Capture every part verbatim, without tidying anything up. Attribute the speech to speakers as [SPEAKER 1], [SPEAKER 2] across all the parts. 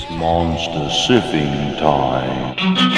[SPEAKER 1] Monster Siffing Time.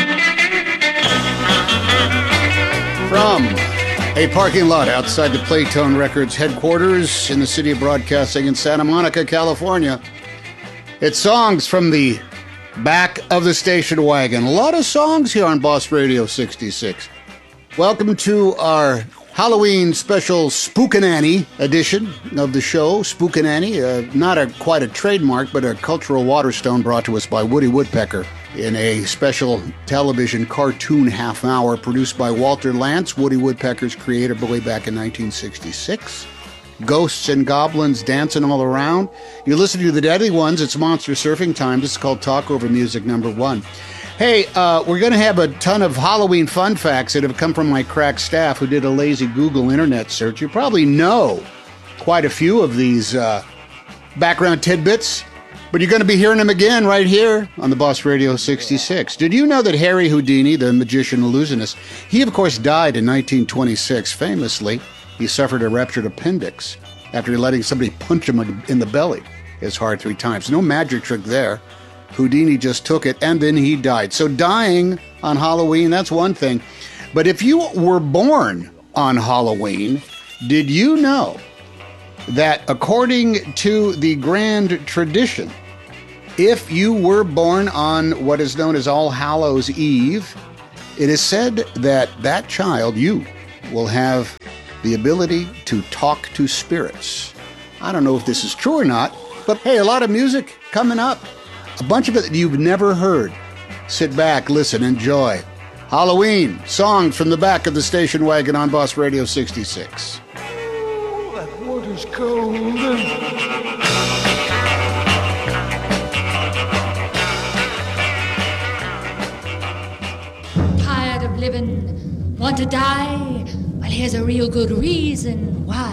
[SPEAKER 2] From a parking lot outside the Playtone Records headquarters in the city of broadcasting in Santa Monica, California, it's songs from the back of the station wagon. A lot of songs here on Boss Radio sixty-six. Welcome to our Halloween special Spookinanny edition of the show. Spookinanny, uh, not a quite a trademark, but a cultural waterstone brought to us by Woody Woodpecker in a special television cartoon half hour produced by Walter Lantz, Woody Woodpecker's creator, way back in nineteen sixty-six. Ghosts and goblins dancing all around. You're listening to The Deadly Ones. It's Monster Surfing Time. This is called Talk Over Music number one. Hey, uh, we're going to have a ton of Halloween fun facts that have come from my crack staff who did a lazy Google internet search. You probably know quite a few of these uh, background tidbits, but you're going to be hearing them again right here on the Boss Radio sixty-six. Did you know that Harry Houdini, the magician illusionist, he of course died in nineteen twenty-six. Famously, he suffered a ruptured appendix after letting somebody punch him in the belly his heart three times. No magic trick there. Houdini just took it, and then he died. So dying on Halloween, that's one thing. But if you were born on Halloween, did you know that according to the grand tradition, if you were born on what is known as All Hallows Eve, it is said that that child, you, will have the ability to talk to spirits. I don't know if this is true or not, but hey, a lot of music coming up. A bunch of it that you've never heard. Sit back, listen, enjoy. Halloween, songs from the back of the station wagon on Boss Radio sixty-six.
[SPEAKER 3] Oh, that water's cold.
[SPEAKER 4] Tired of living, want to die? Well, here's a real good reason why.